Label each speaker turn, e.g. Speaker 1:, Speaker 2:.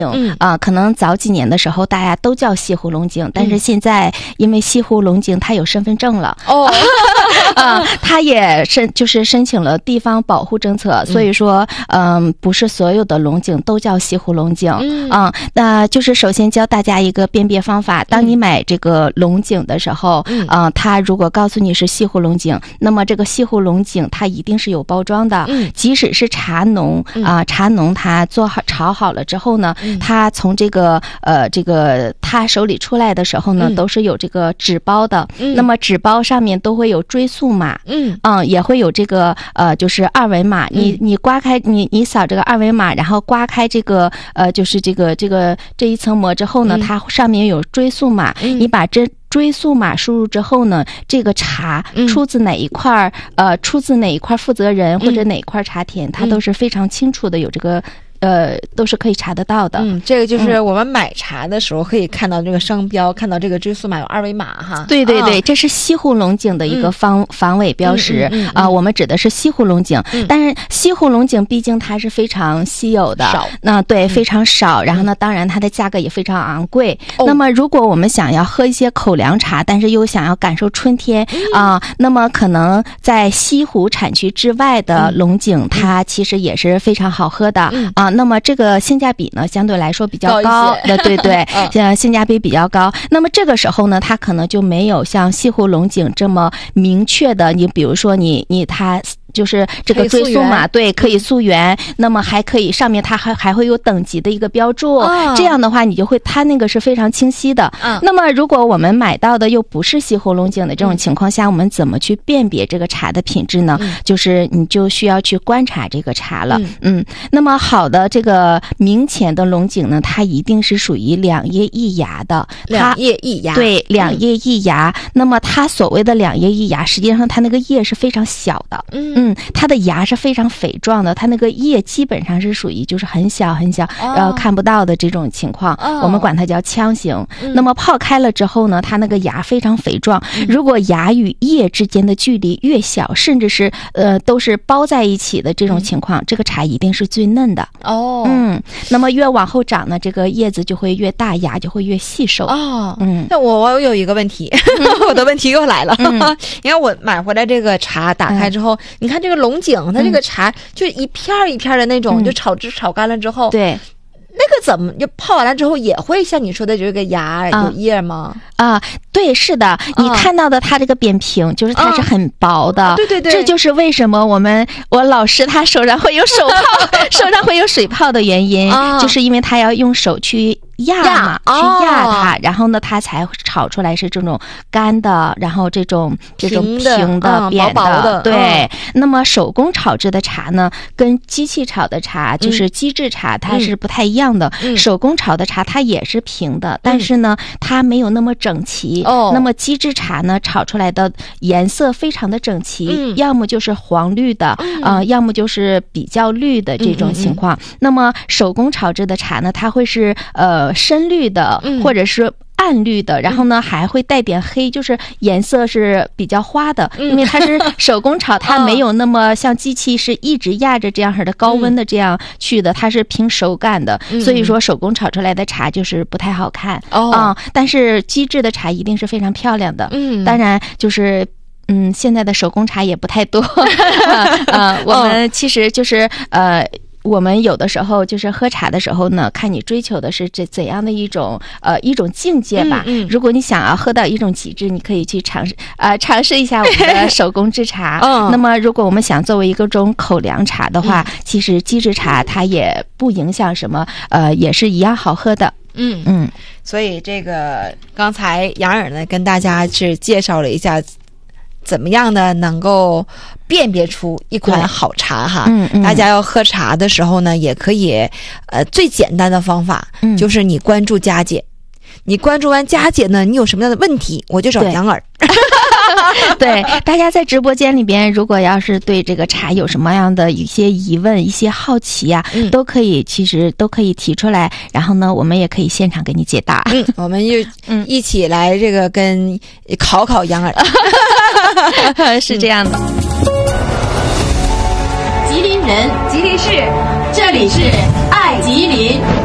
Speaker 1: 可能早几年的时候大家都叫西湖龙井，但是现在因为西湖龙井它有身份证了，它也就是申请了地方保护政策，所以说不是所有的龙井都叫西湖龙井。那就是首先教大家一个辨别方法，当你买这个龙井的时候，它如果告诉你是西湖龙井，那么这个西湖龙井它一定是有包装的，即使是茶农茶农他炒好了之后呢，他从这个他手里出来的时候呢，都是有这个纸包的，那么纸包上面都会有追溯码，也会有这个就是二维码，你刮开你扫这个二维码，然后刮开这个就是这一层膜之后呢，它上面有追溯码，你把这追溯码输入之后呢，这个茶出自哪一块负责人或者哪一块茶田，它都是非常清楚的，有这个都是可以查得到的。
Speaker 2: 这个就是我们买茶的时候可以看到这个商标，看到这个追溯码有二维码哈。
Speaker 1: 对对对，这是西湖龙井的一个防伪标识我们指的是西湖龙井，但是西湖龙井毕竟它是非常稀有的，那对非常少，然后呢，当然它的价格也非常昂贵。那么如果我们想要喝一些口粮茶，但是又想要感受春天那么可能在西湖产区之外的龙井，它其实也是非常好喝的那么这个性价比呢相对来说比较高的，对对性价比比较高。那么这个时候呢，它可能就没有像西湖龙井这么明确的，你比如说它就是这个追溯码，对，可以溯源，那么还可以上面它还会有等级的一个标注，这样的话你就会它那个是非常清晰的。那么如果我们买到的又不是西湖龙井的这种情况下，我们怎么去辨别这个茶的品质呢？就是你就需要去观察这个茶了。那么好的这个明前的龙井呢，它一定是属于两叶一芽的，
Speaker 2: 两叶一芽，
Speaker 1: 对，两叶一芽。那么它所谓的两叶一芽，实际上它那个叶是非常小的，它的芽是非常肥壮的，它那个叶基本上是属于就是很小很小，看不到的这种情况，我们管它叫腔形。那么泡开了之后呢，它那个芽非常肥壮，如果芽与叶之间的距离越小，甚至是都是包在一起的这种情况，这个茶一定是最嫩的。那么越往后长呢，这个叶子就会越大，芽就会越细瘦。
Speaker 2: 那我有一个问题，我的问题又来了。你看我买回来这个茶打开之后，你看这个龙井，它这个茶就一片一片的那种，就炒干了之后，
Speaker 1: 对。
Speaker 2: 那个怎么就泡完了之后也会像你说的这个芽有叶吗？
Speaker 1: 对，是的，你看到的它这个扁平，就是它是很薄的。
Speaker 2: 对对对，
Speaker 1: 这就是为什么我老师他手上会有手泡，手上会有水泡的原因，就是因为他要用手去压它，然后呢它才炒出来是这种干的，然后这种平的扁
Speaker 2: 薄的。
Speaker 1: 对，那么手工炒制的茶呢，跟机器炒的茶就是机制茶，它是不太一样的。手工炒的茶它也是平的，但是呢它没有那么整齐。那么机制茶呢，炒出来的颜色非常的整齐，要么就是黄绿的，要么就是比较绿的这种情况。那么手工炒制的茶呢，它会是深绿的，或者是暗绿的，然后呢还会带点黑，就是颜色是比较花的，因为它是手工炒，它没有那么像机器是一直压着这样式的高温的这样去的，它是凭手感的，所以说手工炒出来的茶就是不太好看但是机制的茶一定是非常漂亮的。当然就是现在的手工茶也不太多我们其实就是我们有的时候就是喝茶的时候呢，看你追求的是怎样的一种境界吧。如果你想要喝到一种极致，你可以去尝试一下我们的手工制茶。那么如果我们想作为一种口粮茶的话，其实机制茶它也不影响什么，也是一样好喝的。
Speaker 2: 所以这个刚才杨尔呢跟大家是介绍了一下怎么样呢能够辨别出一款好茶哈。大家要喝茶的时候呢，也可以最简单的方法就是你关注佳姐，你关注完佳姐呢，你有什么样的问题我就找杨尔。
Speaker 1: 对，大家在直播间里边，如果要是对这个茶有什么样的一些疑问、一些好奇啊，其实都可以提出来，然后呢，我们也可以现场给你解答。
Speaker 2: 我们就一起来这个跟考杨尔。
Speaker 1: 是这样的。
Speaker 3: 吉林人，吉林市，这里是爱吉林。